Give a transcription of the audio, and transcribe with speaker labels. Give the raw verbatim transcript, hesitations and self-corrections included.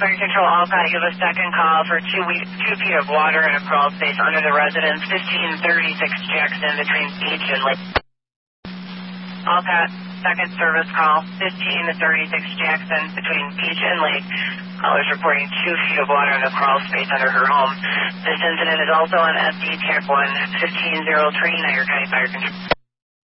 Speaker 1: Fire Control, Alcott, you have a second call for two, week, two feet of water in a crawl space under the residence, fifteen thirty-six Jackson between Beach and Lake. Alcott, second service call, fifteen thirty-six Jackson between Beach and Lake. Callers reporting two feet of water in a crawl space under her home. This incident is also on S D Tech one fifteen oh three, Niagara County Fire Control.